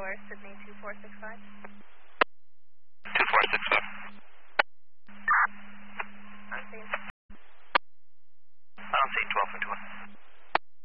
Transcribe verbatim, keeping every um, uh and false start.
Tower, Sydney two four six five. two four six five. On scene. On scene, twelve fifty-one.